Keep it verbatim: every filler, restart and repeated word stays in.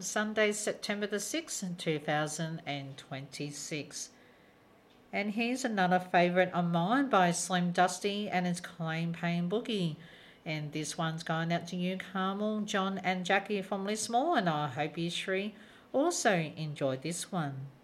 Sunday, September the sixth, two thousand twenty-six. And here's another favourite of mine by Slim Dusty, and it's Claim Pain Boogie. And this one's going out to you, Carmel, John and Jackie from Lismore, and I hope you three also enjoyed this one.